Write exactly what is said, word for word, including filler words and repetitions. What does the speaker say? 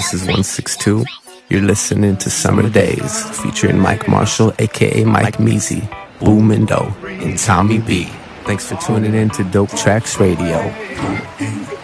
This is one six two. You're listening to Summer Days, featuring Mike Marshall, a k a. Mike Measy, Boomindo, and Tommy B. Thanks for tuning in to Dope Tracks Radio.